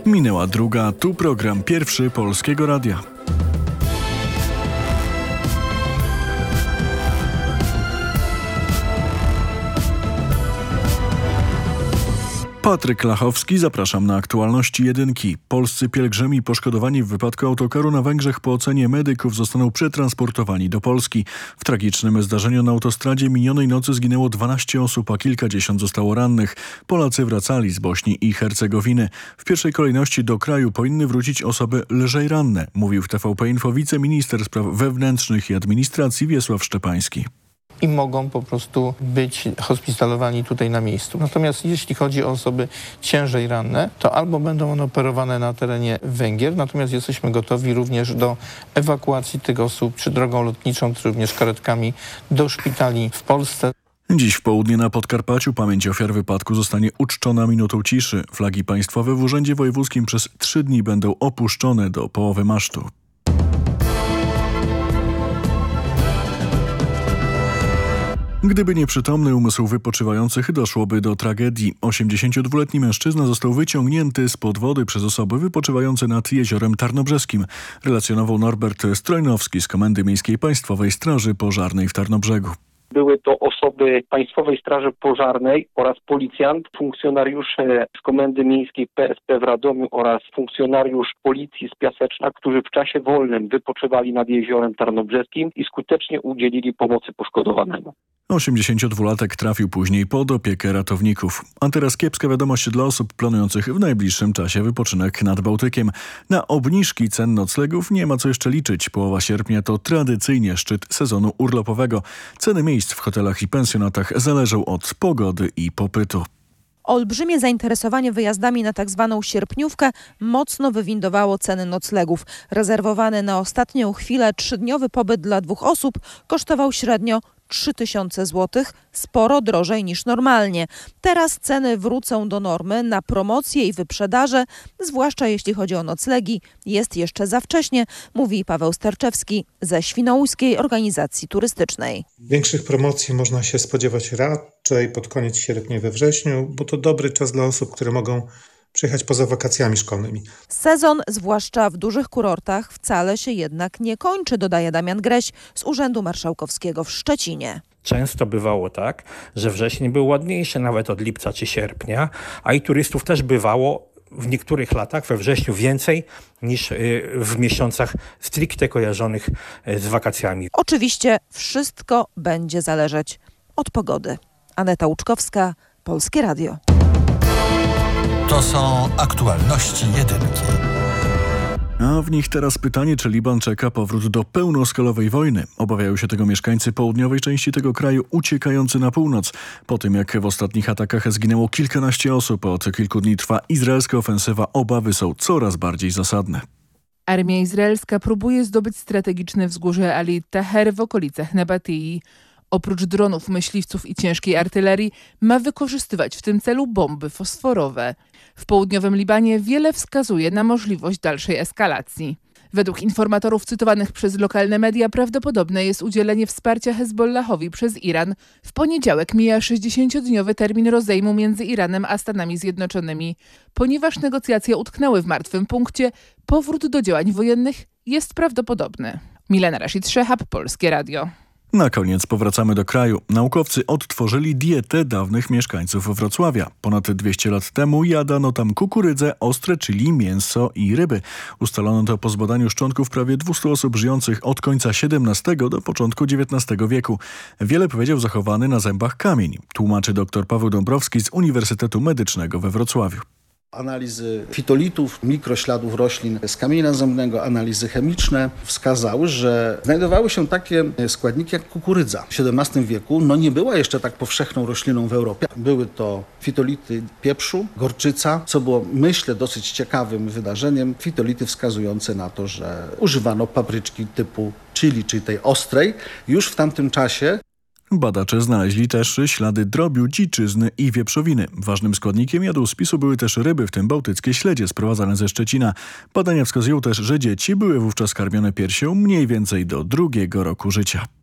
Minęła druga, tu program pierwszy Polskiego Radia. Patryk Lachowski, zapraszam na aktualności jedynki. Polscy pielgrzymi poszkodowani w wypadku autokaru na Węgrzech po ocenie medyków zostaną przetransportowani do Polski. W tragicznym zdarzeniu na autostradzie minionej nocy zginęło 12 osób, a kilkadziesiąt zostało rannych. Polacy wracali z Bośni i Hercegowiny. W pierwszej kolejności do kraju powinny wrócić osoby lżej ranne, mówił w TVP Info wiceminister spraw wewnętrznych i administracji Wiesław Szczepański. I mogą po prostu być hospitalizowani tutaj na miejscu. Natomiast jeśli chodzi o osoby ciężej ranne, to albo będą one operowane na terenie Węgier, natomiast jesteśmy gotowi również do ewakuacji tych osób czy drogą lotniczą, czy również karetkami do szpitali w Polsce. Dziś w południe na Podkarpaciu pamięć ofiar wypadku zostanie uczczona minutą ciszy. Flagi państwowe w Urzędzie Wojewódzkim przez 3 dni będą opuszczone do połowy masztu. Gdyby nieprzytomny umysł wypoczywających, doszłoby do tragedii. 82-letni mężczyzna został wyciągnięty spod wody przez osoby wypoczywające nad jeziorem Tarnobrzeskim. Relacjonował Norbert Strojnowski z Komendy Miejskiej Państwowej Straży Pożarnej w Tarnobrzegu. Były to osoby Państwowej Straży Pożarnej oraz policjant, funkcjonariusze z Komendy Miejskiej PSP w Radomiu oraz funkcjonariusz Policji z Piaseczna, którzy w czasie wolnym wypoczywali nad jeziorem Tarnobrzeskim i skutecznie udzielili pomocy poszkodowanemu. 82-latek trafił później pod opiekę ratowników. A teraz kiepska wiadomość dla osób planujących w najbliższym czasie wypoczynek nad Bałtykiem. Na obniżki cen noclegów nie ma co jeszcze liczyć. Połowa sierpnia to tradycyjnie szczyt sezonu urlopowego. Ceny miejsc w hotelach i pensjonatach zależą od pogody i popytu. Olbrzymie zainteresowanie wyjazdami na tzw. sierpniówkę mocno wywindowało ceny noclegów. Rezerwowany na ostatnią chwilę 3-dniowy pobyt dla 2 osób kosztował średnio 3000 zł, sporo drożej niż normalnie. Teraz ceny wrócą do normy. Na promocje i wyprzedaże, zwłaszcza jeśli chodzi o noclegi, jest jeszcze za wcześnie, mówi Paweł Sterczewski ze Świnoujskiej Organizacji Turystycznej. Większych promocji można się spodziewać raczej pod koniec sierpnia, we wrześniu, bo to dobry czas dla osób, które mogą przyjechać poza wakacjami szkolnymi. Sezon, zwłaszcza w dużych kurortach, wcale się jednak nie kończy, dodaje Damian Greś z Urzędu Marszałkowskiego w Szczecinie. Często bywało tak, że wrzesień był ładniejszy nawet od lipca czy sierpnia, a i turystów też bywało w niektórych latach we wrześniu więcej niż w miesiącach stricte kojarzonych z wakacjami. Oczywiście wszystko będzie zależeć od pogody. Aneta Łuczkowska, Polskie Radio. To są aktualności jedynki. A w nich teraz pytanie, czy Liban czeka powrót do pełnoskalowej wojny. Obawiają się tego mieszkańcy południowej części tego kraju uciekający na północ. Po tym, jak w ostatnich atakach zginęło kilkanaście osób, od kilku dni trwa izraelska ofensywa, obawy są coraz bardziej zasadne. Armia izraelska próbuje zdobyć strategiczne wzgórze Ali Taher w okolicach Nabatii. Oprócz dronów, myśliwców i ciężkiej artylerii ma wykorzystywać w tym celu bomby fosforowe. W południowym Libanie wiele wskazuje na możliwość dalszej eskalacji. Według informatorów cytowanych przez lokalne media prawdopodobne jest udzielenie wsparcia Hezbollahowi przez Iran. W poniedziałek mija 60-dniowy termin rozejmu między Iranem a Stanami Zjednoczonymi. Ponieważ negocjacje utknęły w martwym punkcie, powrót do działań wojennych jest prawdopodobny. Milena Rashid-Szehab, Polskie Radio. Na koniec powracamy do kraju. Naukowcy odtworzyli dietę dawnych mieszkańców Wrocławia. Ponad 200 lat temu jadano tam kukurydzę, ostre chili, mięso i ryby. Ustalono to po zbadaniu szczątków prawie 200 osób żyjących od końca XVII do początku XIX wieku. Wiele powiedział zachowany na zębach kamień, tłumaczy dr Paweł Dąbrowski z Uniwersytetu Medycznego we Wrocławiu. Analizy fitolitów, mikrośladów roślin z kamienia zębnego, analizy chemiczne wskazały, że znajdowały się takie składniki jak kukurydza. W XVII wieku nie była jeszcze tak powszechną rośliną w Europie. Były to fitolity pieprzu, gorczyca, co było, myślę, dosyć ciekawym wydarzeniem. Fitolity wskazujące na to, że używano papryczki typu chili, czyli tej ostrej, już w tamtym czasie. Badacze znaleźli też ślady drobiu, dziczyzny i wieprzowiny. Ważnym składnikiem jadłospisu były też ryby, w tym bałtyckie śledzie sprowadzane ze Szczecina. Badania wskazują też, że dzieci były wówczas karmione piersią mniej więcej do 2. roku życia.